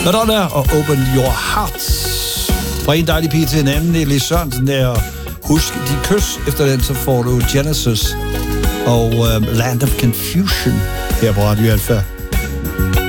Madonna og Open Your Heart. Fra en dejlig pige til en anden, Nelly Sørensen der. Husk de kys. Efter den, så får du Genesis og Land of Confusion her på Radio Alpha.